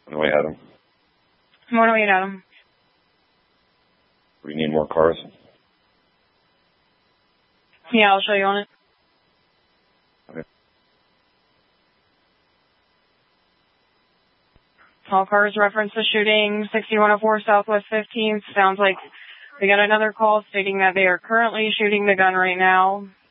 On the way, Adam. I'm on the way, Adam. We need more cars. Yeah, I'll show you on it. Okay. All cars reference the shooting, 6104 Southwest 15th. Sounds like we got another call stating that they are currently shooting the gun right now.